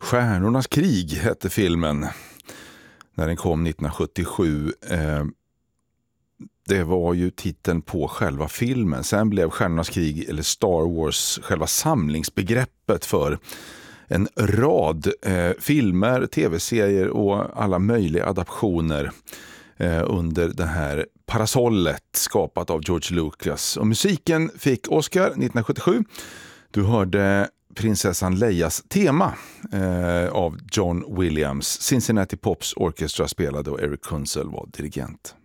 Stjärnornas krig hette filmen när den kom 1977. Det var ju titeln på själva filmen. Sen blev Stjärnornas krig eller Star Wars själva samlingsbegreppet för en rad filmer, tv-serier och alla möjliga adaptioner under det här parasollet skapat av George Lucas. Och musiken fick Oscar 1977. Du hörde prinsessan Leias tema av John Williams. Cincinnati Pops Orchestra spelade och Eric Kunzel var dirigent.